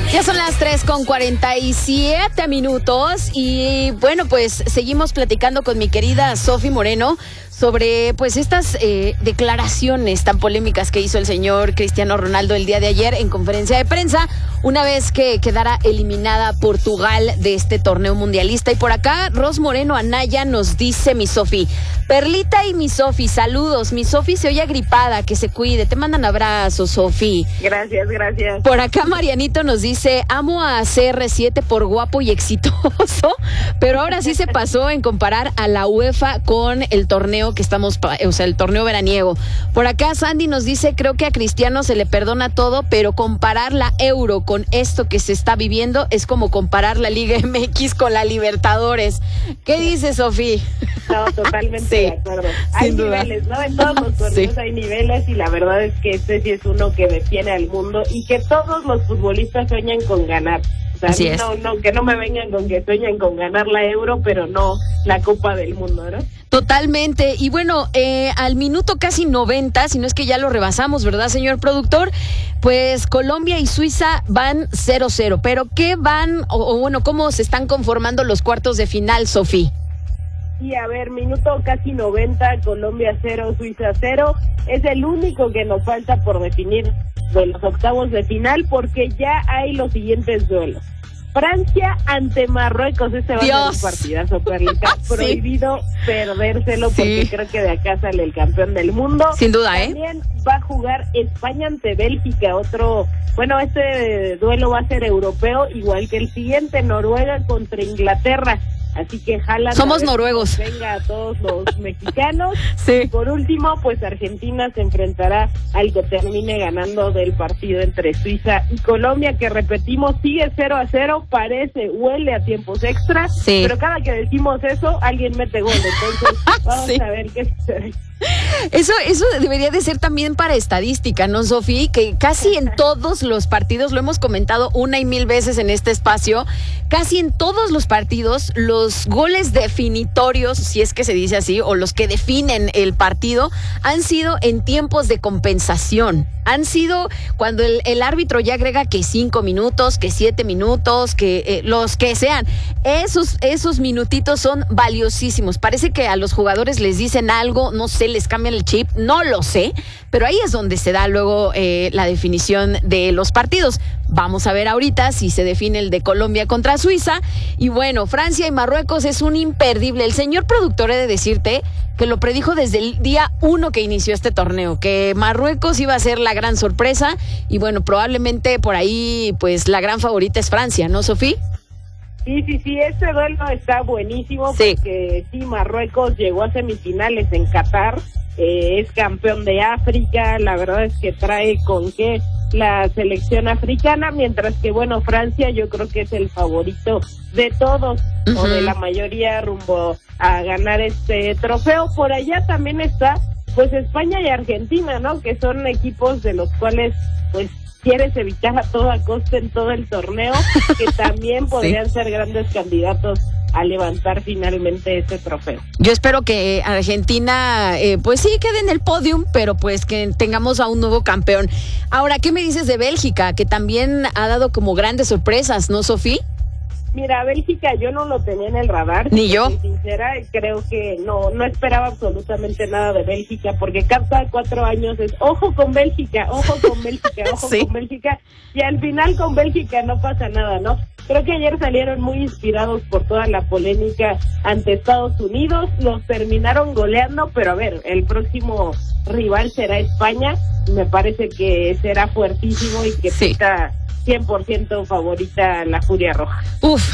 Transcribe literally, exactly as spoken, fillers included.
Ya son las tres con cuarenta y siete minutos y bueno, pues seguimos platicando con mi querida Sofi Moreno sobre pues estas eh, declaraciones tan polémicas que hizo el señor Cristiano Ronaldo el día de ayer en conferencia de prensa, una vez que quedara eliminada Portugal de este torneo mundialista. Y por acá Ros Moreno Anaya nos dice: mi Sofi, Perlita y mi Sofi, saludos, mi Sofi se oye agripada, que se cuide, te mandan abrazos, Sofi. Gracias, gracias. Por acá Marianito nos dice: amo a C R siete por guapo y exitoso, pero ahora sí se pasó en comparar a la UEFA con el torneo que estamos, o sea, el torneo veraniego. Por acá Sandy nos dice: creo que a Cristiano se le perdona todo, pero comparar la Euro con esto que se está viviendo es como comparar la Liga M X con la Libertadores. ¿Qué dices, Sofi? No, totalmente sí, de acuerdo. Hay duda. Niveles, ¿no? En todos los torneos sí. hay niveles y la verdad es que este sí es uno que detiene al mundo y que todos los futbolistas sueñan con ganar. O sea, Así es. No, no, que no me vengan con que sueñan con ganar la Euro, pero no la Copa del Mundo, ¿no? Totalmente. Y bueno, eh, al minuto casi noventa, si no es que ya lo rebasamos, ¿verdad, señor productor? Pues Colombia y Suiza van cero cero. Pero ¿qué van, o, o bueno, cómo se están conformando los cuartos de final, Sofi? Y a ver, minuto casi noventa, Colombia cero, Suiza cero. Es el único que nos falta por definir de los octavos de final, porque ya hay los siguientes duelos. Francia ante Marruecos, este va a ser un partidazo, Perlita. sí. Prohibido perdérselo, porque sí. creo que de acá sale el campeón del mundo. Sin duda, ¿eh? También va a jugar España ante Bélgica, otro... Bueno, este duelo va a ser europeo, igual que el siguiente, Noruega contra Inglaterra. Así que jala. Somos noruegos. Venga a todos los mexicanos. Sí. Y por último, pues Argentina se enfrentará al que termine ganando del partido entre Suiza y Colombia, que repetimos, sigue cero a cero, parece, huele a tiempos extras, sí. pero cada que decimos eso, alguien mete gol. Entonces, vamos sí. a ver qué sucede. Eso, eso debería de ser también para estadística, ¿no, Sofi? Que casi en todos los partidos, lo hemos comentado una y mil veces en este espacio, casi en todos los partidos, los goles definitorios, si es que se dice así, o los que definen el partido, han sido en tiempos de compensación. Han sido cuando el, el árbitro ya agrega que cinco minutos, que siete minutos, que eh, los que sean. Esos, esos minutitos son valiosísimos. Parece que a los jugadores les dicen algo, no sé, les cambian el chip, no lo sé, pero ahí es donde se da luego eh, la definición de los partidos. Vamos a ver ahorita si se define el de Colombia contra Suiza. Y bueno, Francia y Marruecos es un imperdible. El señor productor, he de decirte que lo predijo desde el día uno que inició este torneo, que Marruecos iba a ser la gran sorpresa y bueno, probablemente por ahí pues la gran favorita es Francia, ¿no, Sofi? Sí, sí, sí, este duelo está buenísimo sí. porque sí, Marruecos llegó a semifinales en Qatar, eh, es campeón de África, la verdad es que trae con qué la selección africana, mientras que bueno, Francia yo creo que es el favorito de todos uh-huh. o de la mayoría rumbo a ganar este trofeo. Por allá también está pues España y Argentina, ¿no? Que son equipos de los cuales pues quieres evitar a toda costa en todo el torneo, que también podrían sí. ser grandes candidatos a levantar finalmente este trofeo. Yo espero que Argentina, eh, pues sí, quede en el podium, pero pues que tengamos a un nuevo campeón. Ahora, ¿qué me dices de Bélgica? Que también ha dado como grandes sorpresas, ¿no, Sofi? Mira, Bélgica yo no lo tenía en el radar. Ni yo. Sincera, creo que no no esperaba absolutamente nada de Bélgica, porque cada cuatro años es ojo con Bélgica, ojo con Bélgica, ojo sí. con Bélgica, y al final con Bélgica no pasa nada, ¿no? Creo que ayer salieron muy inspirados por toda la polémica ante Estados Unidos, los terminaron goleando, pero a ver, el próximo rival será España, me parece que será fuertísimo y que sí. pinta cien por ciento favorita la Furia Roja. Uf.